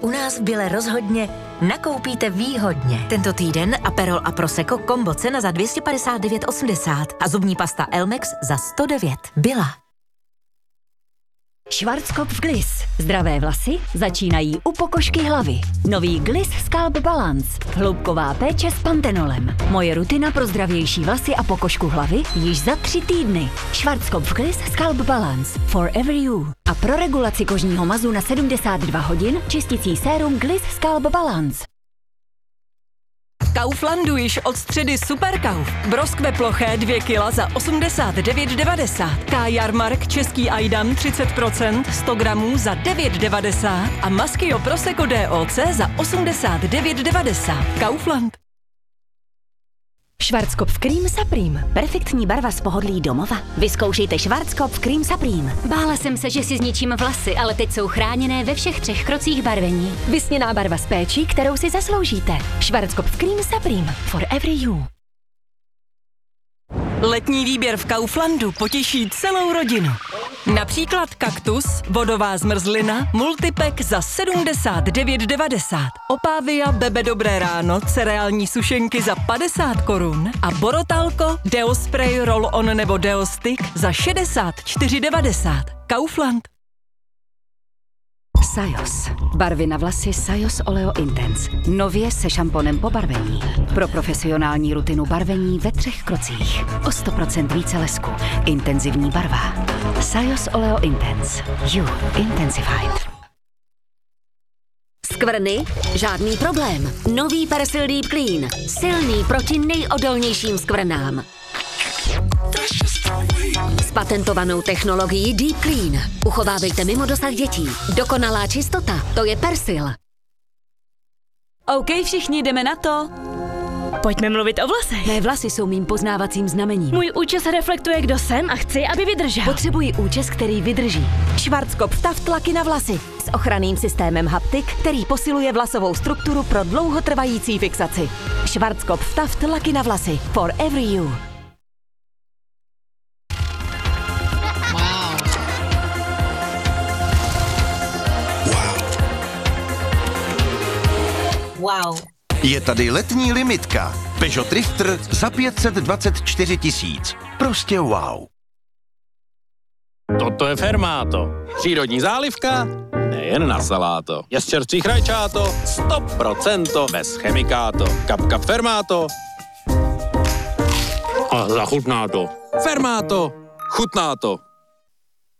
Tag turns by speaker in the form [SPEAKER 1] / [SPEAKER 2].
[SPEAKER 1] U nás v Bile rozhodně nakoupíte výhodně. Tento týden Aperol a Prosecco kombo cena za 259,80 a zubní pasta Elmex za 109. Billa.
[SPEAKER 2] Schwarzkopf Gliss. Zdravé vlasy začínají u pokožky hlavy. Nový Gliss Scalp Balance. Hloubková péče s pantenolem. Moje rutina pro zdravější vlasy a pokožku hlavy již za 3 týdny. Schwarzkopf Gliss Scalp Balance. Forever you. A pro regulaci kožního mazu na 72 hodin čisticí sérum Gliss Scalp Balance.
[SPEAKER 3] V Kauflandu již od středy Superkauf. Broskve ploché 2 kg za 89,90. K-Jarmark český Ajdam 30%, 100 gramů za 9,90 a Maschio Prosecco DOC za 89,90. Kaufland.
[SPEAKER 2] Schwarzkopf Cream Supreme. Perfektní barva z pohodlí domova. Vyzkoušejte Schwarzkopf Cream Supreme.
[SPEAKER 4] Bála jsem se, že si zničím vlasy, ale teď jsou chráněné ve všech 3 krocích barvení.
[SPEAKER 2] Vysněná barva z péčí, kterou si zasloužíte. Schwarzkopf Cream Supreme. Forever you.
[SPEAKER 3] Letní výběr v Kauflandu potěší celou rodinu. Například kaktus, vodová zmrzlina, multipack za 79,90. Opavia Bebe Dobré ráno, cereální sušenky za 50 korun a Borotalko, Deospray, Roll-on nebo Deostick za 64,90. Kaufland.
[SPEAKER 2] Sajos. Barvy na vlasy Sajos Oleo Intense. Nově se šamponem po barvení. Pro profesionální rutinu barvení ve 3 krocích. O 100% více lesku. Intenzivní barva. Sajos Oleo Intense. You Intensified.
[SPEAKER 4] Skvrny? Žádný problém. Nový Persil Deep Clean. Silný proti nejodolnějším skvrnám. S patentovanou technologií Deep Clean. Uchovávejte mimo dosah dětí. Dokonalá čistota, to je Persil.
[SPEAKER 2] OK, všichni jdeme na to.
[SPEAKER 5] Pojďme mluvit o vlasech.
[SPEAKER 2] Mé vlasy jsou mým poznávacím znamením.
[SPEAKER 5] Můj účes reflektuje, kdo jsem a chci, aby vydržel.
[SPEAKER 2] Potřebuji účes, který vydrží. Schwarzkopf Taft laky na vlasy. S ochranným systémem Haptik, který posiluje vlasovou strukturu pro dlouhotrvající fixaci. Schwarzkopf Taft laky na vlasy. Forever you.
[SPEAKER 1] Wow.
[SPEAKER 6] Je tady letní limitka. Peugeot Drifter za 524 000. Prostě wow.
[SPEAKER 7] Toto je Fermato. Přírodní zálivka, nejen na saláto. Je z čerstvých rajčáto, 100% bez chemikáto. Kapka Fermato. A zachutná to. Fermato. Chutná to.